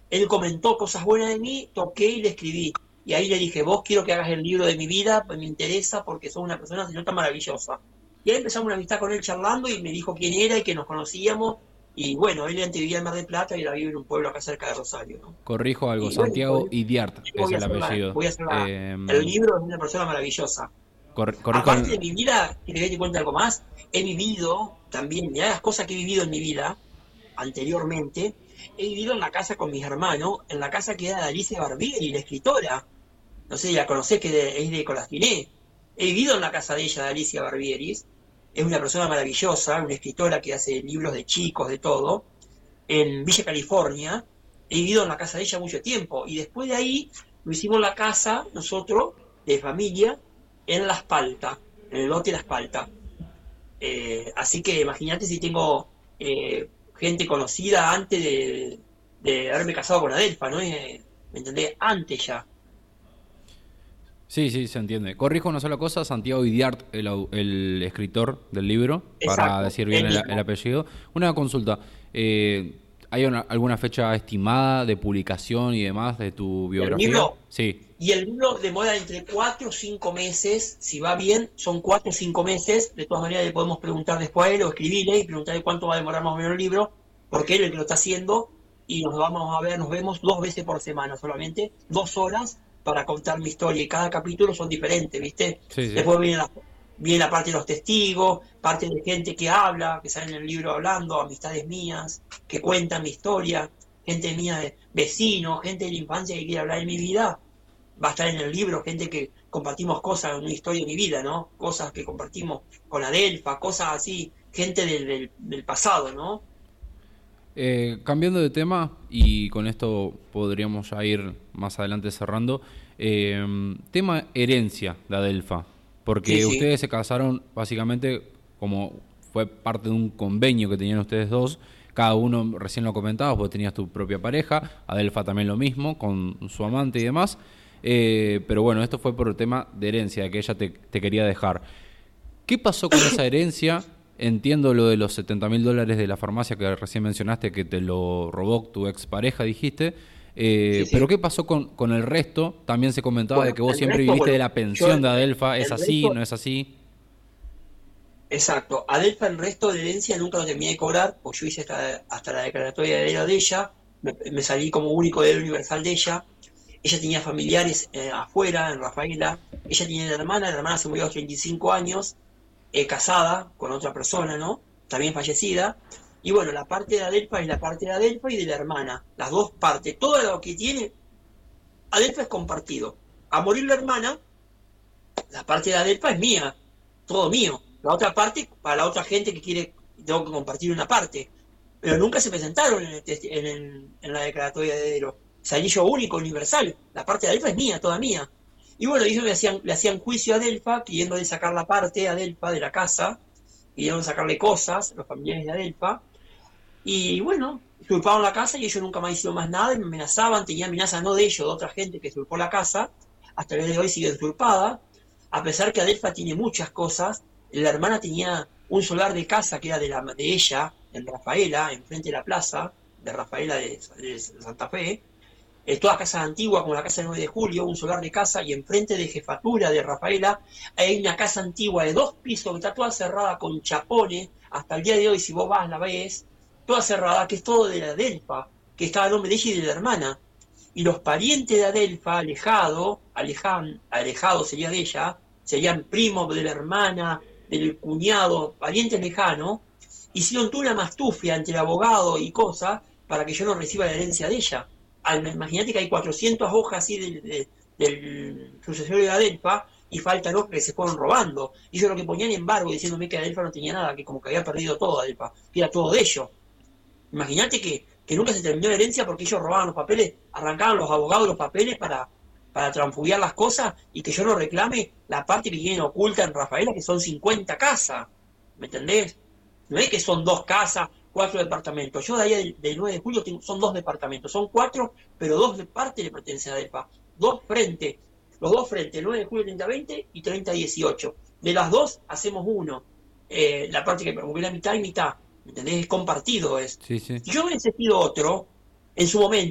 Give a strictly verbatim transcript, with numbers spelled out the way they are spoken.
él comentó cosas buenas de mí, toqué y le escribí. Y ahí le dije, vos quiero que hagas el libro de mi vida, pues me interesa porque sos una persona se nota maravillosa. Y ahí empezamos una amistad con él charlando y me dijo quién era y que nos conocíamos. Y bueno, él antes vivía en Mar del Plata y ahora vive en un pueblo acá cerca de Rosario, ¿no? Corrijo algo, Y bueno, Santiago Idiart yo es voy a el hacer, la, apellido. voy a hacer la, Eh, el libro de una persona maravillosa. cor, corrijo Aparte de el, mi vida, que te doy cuenta algo más, he vivido también, mirá las cosas que he vivido en mi vida anteriormente, he vivido en la casa con mis hermanos, en la casa que era de Alicia Barbieri, la escritora. No sé si la conocés, que de, es de Colastiné. He vivido en la casa de ella, de Alicia Barbieris. Es una persona maravillosa, una escritora que hace libros de chicos, de todo, en Villa California. He vivido en la casa de ella mucho tiempo. Y después de ahí, lo hicimos la casa, nosotros, de familia, en La Espalta, en el lote La Espalta. Eh, así que imagínate si tengo eh, gente conocida antes de, de haberme casado con Adelfa, ¿no? Eh, ¿Me entendés? Antes ya. Sí, sí, se entiende. Corrijo una sola cosa, Santiago Idiart, el, el escritor del libro, para Exacto, decir bien el el, el mismo. apellido. Una consulta, eh, ¿hay una, alguna fecha estimada de publicación y demás de tu El biografía? libro, Sí. y el libro demora entre cuatro o cinco meses, si va bien, son cuatro o cinco meses, de todas maneras le podemos preguntar después a él o escribirle y preguntarle cuánto va a demorar más o menos el libro, porque él es el que lo está haciendo, y nos vamos a ver, nos vemos dos veces por semana solamente, dos horas para contar mi historia, y cada capítulo son diferentes, ¿viste? Sí, sí. Después viene la, viene la parte de los testigos, parte de gente que habla, que sale en el libro hablando, amistades mías, que cuentan mi historia, gente mía, de vecinos, gente de la infancia que quiere hablar de mi vida, va a estar en el libro, gente que compartimos cosas, una historia de mi vida, ¿no? Cosas que compartimos con Adelfa, cosas así, gente del, del, del pasado, ¿no? Eh, cambiando de tema, y con esto podríamos ya ir más adelante cerrando, eh, tema herencia de Adelfa, Sí, porque sí, ustedes se casaron básicamente como fue parte de un convenio que tenían ustedes dos, cada uno, recién lo comentabas, vos tenías tu propia pareja, Adelfa también lo mismo, con su amante y demás, eh, pero bueno, esto fue por el tema de herencia, de que ella te, te quería dejar. ¿Qué pasó con esa herencia? Entiendo lo de los setenta mil dólares de la farmacia que recién mencionaste, que te lo robó tu expareja, dijiste. sí, Eh, pero sí. ¿qué pasó con, con el resto? También se comentaba de Bueno, que vos el siempre resto, viviste de bueno, la yo pensión el, de Adelfa. ¿Es el así? ¿No resto, es así? exacto, Adelfa el resto de herencia nunca lo terminé de cobrar, pues yo hice hasta, hasta la declaratoria de heredero de ella, me, me salí como único heredero universal de ella. Ella tenía familiares eh, afuera, en Rafaela. Ella tenía una hermana, la hermana se murió a los treinta y cinco años, eh, casada con otra persona, ¿no? También fallecida. Y bueno, la parte de Adelfa es la parte de Adelfa y de la hermana. Las dos partes. Todo lo que tiene Adelfa es compartido. A morir la hermana, la parte de Adelfa es mía. Todo mío. La otra parte, para la otra gente que quiere, tengo que compartir una parte. Pero nunca se presentaron en, el testi- en, el- en la declaratoria de heredero. Salí yo único, universal. La parte de Adelfa es mía, toda mía. Y bueno, ellos le hacían, le hacían juicio a Adelfa, queriéndole sacar la parte a Adelfa de la casa, querían sacarle cosas, los familiares de Adelfa, y bueno, usurparon la casa y ellos nunca más hicieron más nada, y me amenazaban, tenía amenazas no de ellos, de otra gente que usurpó la casa, hasta el día de hoy sigue usurpada, a pesar que Adelfa tiene muchas cosas. La hermana tenía un solar de casa que era de, la, de ella, en Rafaela, enfrente de la plaza, de Rafaela de, de Santa Fe, eh, todas casas antiguas, como la casa del nueve de julio, un solar de casa, y enfrente de Jefatura de Rafaela hay una casa antigua de dos pisos que está toda cerrada con chapones, hasta el día de hoy, si vos vas, la ves, toda cerrada, que es todo de la Adelfa, que estaba el nombre de ella y de la hermana. Y los parientes de Adelfa, alejado, alejan, alejado sería de ella, serían primos de la hermana, del cuñado, parientes lejanos, hicieron toda una mastufia entre el abogado y cosas para que yo no reciba la herencia de ella. Imagínate que hay cuatrocientas hojas así del, de, del sucesorio de Adelfa y faltan hojas que se fueron robando. Y ellos lo que ponían embargo diciéndome que Adelfa no tenía nada, que como que había perdido todo Adelfa, que era todo de ellos. Imagínate que, que nunca se terminó la herencia porque ellos robaban los papeles, arrancaban los abogados los papeles para, para transfugiar las cosas y que yo no reclame la parte que tienen oculta en Rafaela, que son cincuenta casas. ¿Me entendés? No es que son dos casas, cuatro departamentos. Yo de ahí del, del nueve de julio tengo, son dos departamentos. Son cuatro, pero dos de parte le pertenecen a Adelfa. Dos frente. Los dos frente, nueve de julio treinta veinte y treinta dieciocho. De las dos hacemos uno. Eh, la parte que me la mitad y mitad. ¿Me entendés? Es compartido. Es. Sí, sí. Si yo hubiese sido otro, en su momento,